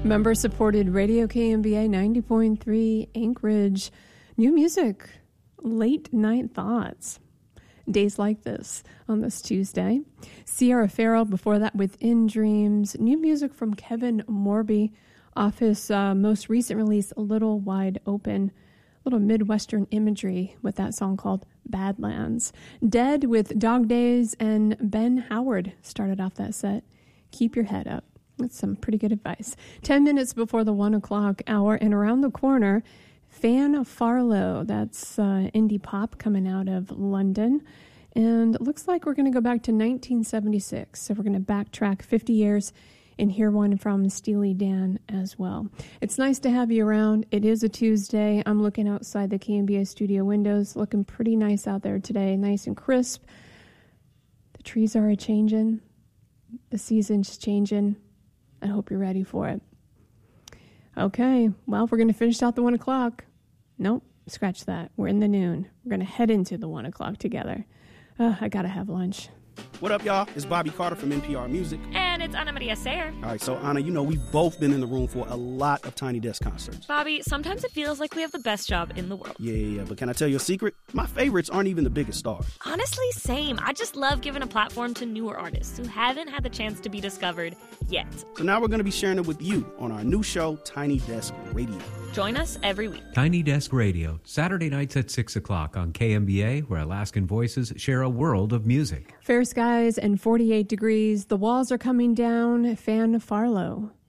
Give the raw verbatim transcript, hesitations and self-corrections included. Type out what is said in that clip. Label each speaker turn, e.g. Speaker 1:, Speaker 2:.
Speaker 1: Member-supported Radio K M B A ninety point three Anchorage. New music, Late Night Thoughts. Days Like This on this Tuesday. Sierra Farrell before that with In Dreams. New music from Kevin Morby off his uh, most recent release, A Little Wide Open. A little Midwestern imagery with that song called Badlands. Dead with Dog Days and Ben Howard started off that set. Keep your head up. That's some pretty good advice. Ten minutes before the one o'clock hour, and around the corner, Fan Farlow. That's uh, indie pop coming out of London. And it looks like we're going to go back to nineteen seventy-six. So we're going to backtrack fifty years and hear one from Steely Dan as well. It's nice to have you around. It is a Tuesday. I'm looking outside the K M B A studio windows. Looking pretty nice out there today. Nice and crisp. The trees are a-changing. The season's changing. I hope you're ready for it. Okay, well, we're going to finish out the one o'clock. Nope, scratch that. We're in the noon. We're going to head into the one o'clock together. Uh, I got to have lunch.
Speaker 2: What up, y'all? It's Bobby Carter from N P R Music.
Speaker 3: And it's Ana Maria Sayer.
Speaker 2: All right, so Ana, you know we've both been in the room for a lot of Tiny Desk concerts.
Speaker 3: Bobby, sometimes it feels like we have the best job in the world.
Speaker 2: Yeah, yeah, yeah, but can I tell you a secret? My favorites aren't even the biggest stars.
Speaker 3: Honestly, same. I just love giving a platform to newer artists who haven't had the chance to be discovered yet.
Speaker 2: So now we're going to be sharing it with you on our new show, Tiny Desk Radio.
Speaker 3: Join us every week.
Speaker 4: Tiny Desk Radio, Saturday nights at six o'clock on K M B A, where Alaskan voices share a world of music.
Speaker 1: Fair skies and forty-eight degrees. The walls are coming down. Fan Farlow.